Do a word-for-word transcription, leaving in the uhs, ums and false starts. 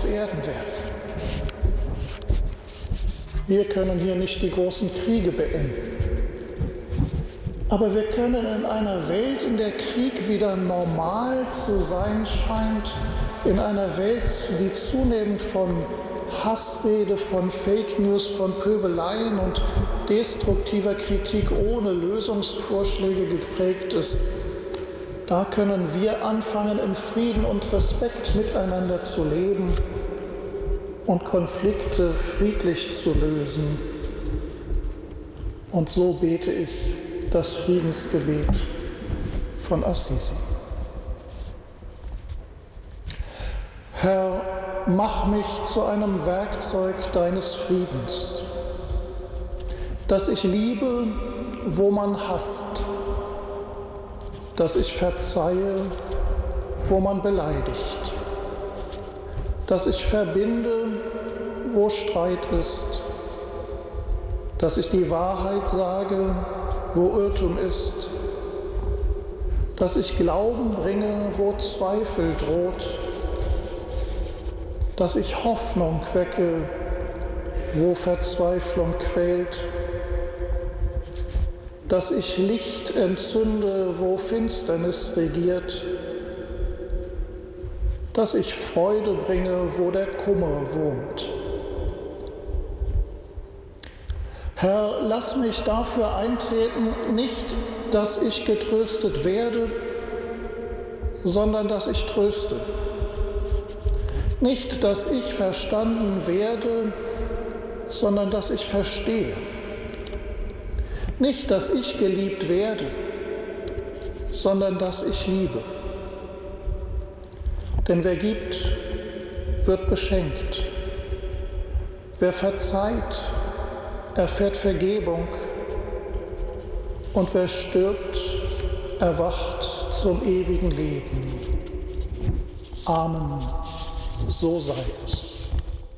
Erdenwerk. Wir können hier nicht die großen Kriege beenden. Aber wir können in einer Welt, in der Krieg wieder normal zu sein scheint, in einer Welt, die zunehmend von Hassrede, von Fake News, von Pöbeleien und destruktiver Kritik ohne Lösungsvorschläge geprägt ist, da können wir anfangen, in Frieden und Respekt miteinander zu leben und Konflikte friedlich zu lösen. Und so bete ich das Friedensgebet von Assisi. Herr, mach mich zu einem Werkzeug deines Friedens, dass ich liebe, wo man hasst, dass ich verzeihe, wo man beleidigt, dass ich verbinde, wo Streit ist, dass ich die Wahrheit sage, wo Irrtum ist, dass ich Glauben bringe, wo Zweifel droht, dass ich Hoffnung wecke, wo Verzweiflung quält, dass ich Licht entzünde, wo Finsternis regiert, dass ich Freude bringe, wo der Kummer wohnt. Herr, lass mich dafür eintreten, nicht, dass ich getröstet werde, sondern dass ich tröste. Nicht, dass ich verstanden werde, sondern dass ich verstehe. Nicht, dass ich geliebt werde, sondern dass ich liebe. Denn wer gibt, wird beschenkt. Wer verzeiht, erfährt Vergebung. Und wer stirbt, erwacht zum ewigen Leben. Amen. So sei es.